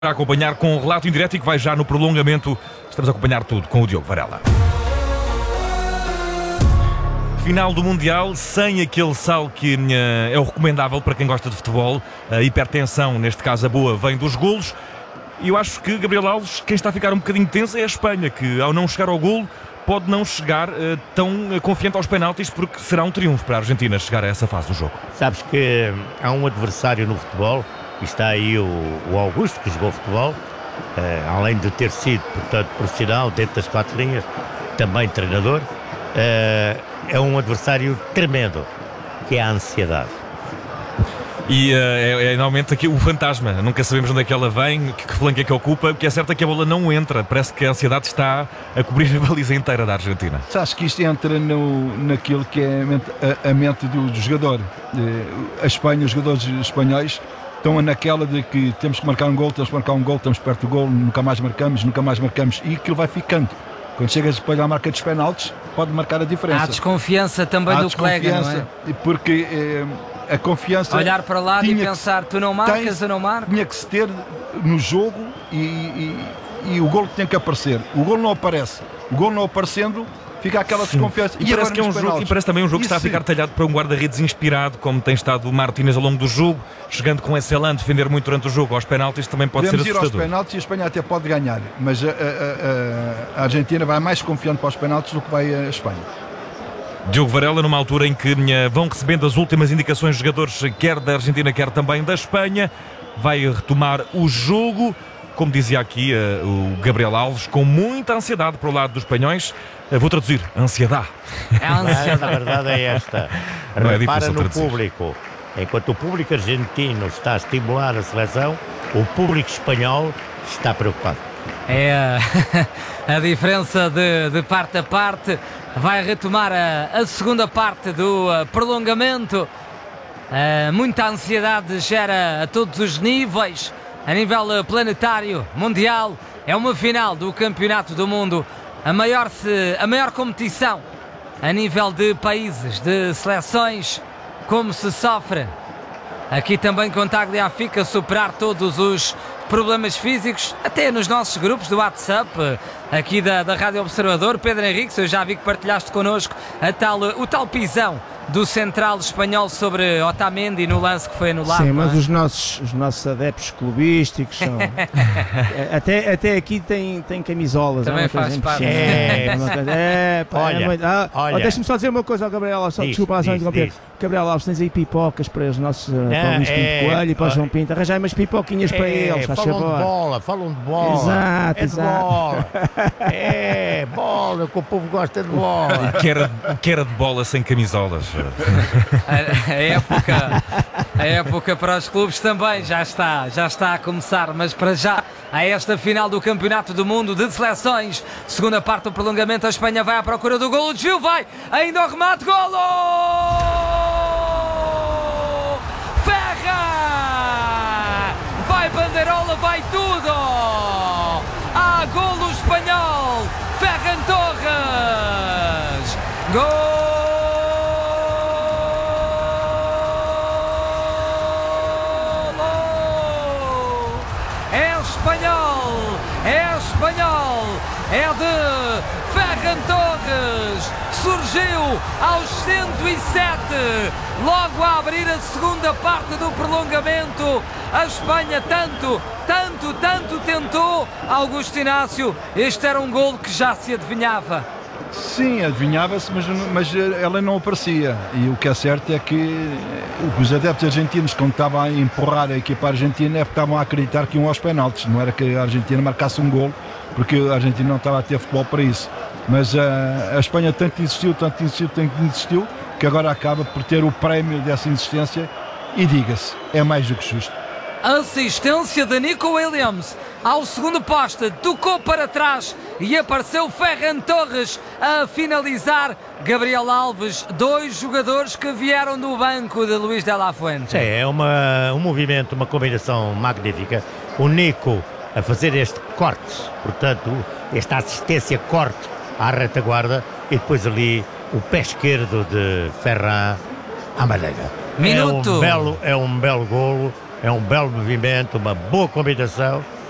A acompanhar com o relato em direto e que vai já no prolongamento. Estamos a acompanhar tudo com o Diogo Varela. Final do Mundial, sem aquele sal que é o recomendável para quem gosta de futebol. A hipertensão, neste caso a boa, vem dos golos. E eu acho que, Gabriel Alves, quem está a ficar um bocadinho tenso é a Espanha, que ao não chegar ao golo pode não chegar tão confiante aos penaltis, porque será um triunfo para a Argentina chegar a essa fase do jogo. Sabes que há um adversário no futebol, e está aí o Augusto, que jogou futebol, além de ter sido, portanto, profissional dentro das quatro linhas, também treinador, é um adversário tremendo, que é a ansiedade. E é normalmente aqui o fantasma, nunca sabemos onde é que ela vem, que flanco é que ocupa. O que é certo é que a bola não entra, parece que a ansiedade está a cobrir a baliza inteira da Argentina. Acho que isto entra naquilo que é a mente do jogador. A Espanha, os jogadores espanhóis estão naquela de que temos que marcar um gol, estamos perto do gol, nunca mais marcamos, e aquilo vai ficando. Quando chegas a pegar a marca dos penaltis, pode marcar a diferença. Há desconfiança também do colega, não é? Porque a confiança... Olhar para lá e pensar, tu não marcas, eu não marco. Tinha que se ter no jogo e o golo tem que aparecer. O golo não aparece. O golo não aparecendo, fica aquela desconfiança. E parece que é um jogo, e parece também um jogo que está a ficar talhado para um guarda-redes inspirado, como tem estado o Martínez ao longo do jogo, chegando com esse elan, defender muito durante o jogo. Aos penaltis também pode ser assustador. Ir aos penaltis e a Espanha até pode ganhar, mas a Argentina vai mais confiante para os penaltis do que vai a Espanha. Diogo Varela, numa altura em que vão recebendo as últimas indicações de jogadores, quer da Argentina, quer também da Espanha, vai retomar o jogo, como dizia aqui o Gabriel Alves, com muita ansiedade para o lado dos espanhóis. Vou traduzir, ansiedade. A verdade é esta. Repara no traduzir. Público. Enquanto o público argentino está a estimular a seleção, o público espanhol está preocupado. É a diferença de parte a parte. Vai retomar a segunda parte do prolongamento. Muita ansiedade gera a todos os níveis, a nível planetário, mundial. É uma final do Campeonato do Mundo, a maior competição a nível de países, de seleções. Como se sofre aqui também com Tagliafico a superar todos os problemas físicos, até nos nossos grupos do WhatsApp, aqui da Rádio Observador. Pedro Henrique, eu já vi que partilhaste connosco o tal pisão do central espanhol sobre Otamendi no lance que foi anulado. Sim, mas os nossos adeptos clubísticos são... até aqui tem camisolas. Também faz parte. Olha. Deixa-me só dizer uma coisa ao Gabriel Alves, desculpa lá só interromper. Gabriel Alves, tens aí pipocas para os nossos para o Luís Pinto Coelho e para o João Pinto. Arranjai umas pipoquinhas para eles, faz favor. Falam de bola. Exato. De bola. Bola, que o povo gosta de bola. Que era de bola sem camisolas. A época para os clubes também já está a começar, mas para já, a esta final do Campeonato do Mundo de Seleções, segunda parte do prolongamento, a Espanha vai à procura do golo, desvio, vai, ainda o remate, golo! Ferra! Vai bandeirola, vai tudo! Há golo espanhol, Ferran Torres! Gol! É de Ferran Torres, surgiu aos 107, logo a abrir a segunda parte do prolongamento. A Espanha tanto tentou. Augusto Inácio, este era um golo que já se adivinhava. Sim, adivinhava-se, mas ela não aparecia. E o que é certo é que os adeptos argentinos, quando estavam a empurrar a equipa argentina, estavam a acreditar que iam aos penaltis. Não era que a Argentina marcasse um golo, porque a Argentina não estava a ter futebol para isso. Mas a Espanha tanto insistiu, que agora acaba por ter o prémio dessa insistência. E diga-se, é mais do que justo. Assistência de Nico Williams ao segundo poste, tocou para trás e apareceu Ferran Torres a finalizar. Gabriel Alves, dois jogadores que vieram do banco de Luís de la Fuente. Sim, é um movimento, uma combinação magnífica. O Nico a fazer este corte, portanto, esta assistência corte à retaguarda, e depois ali o pé esquerdo de Ferran à maneira. Minuto. É um belo golo, é um belo movimento, uma boa combinação.